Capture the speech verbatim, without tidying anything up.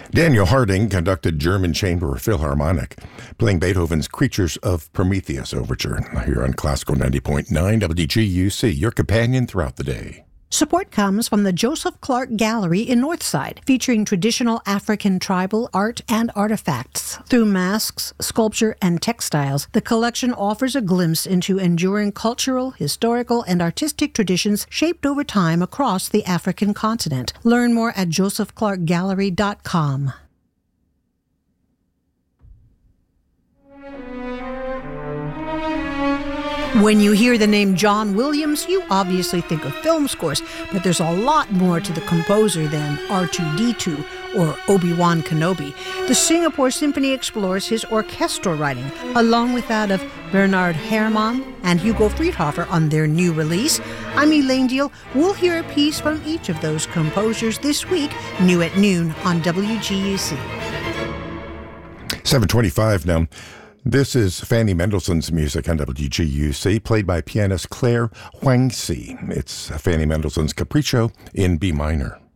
Daniel Harding conducted German Chamber Philharmonic, playing Beethoven's Creatures of Prometheus Overture here on Classical ninety point nine W G U C, your companion throughout the day. Support comes from the Joseph Clark Gallery in Northside, featuring traditional African tribal art and artifacts. Through masks, sculpture, and textiles, the collection offers a glimpse into enduring cultural, historical, and artistic traditions shaped over time across the African continent. Learn more at joseph clark gallery dot com. When you hear the name John Williams, you obviously think of film scores, but there's a lot more to the composer than R two D two or Obi-Wan Kenobi. The Singapore Symphony explores his orchestral writing, along with that of Bernard Herrmann and Hugo Friedhofer on their new release. I'm Elaine Deal. We'll hear a piece from each of those composers this week, new at noon on W G U C. seven twenty-five now. This is Fanny Mendelssohn's music on W G U C, played by pianist Claire Huangxi. It's Fanny Mendelssohn's Capriccio in B minor.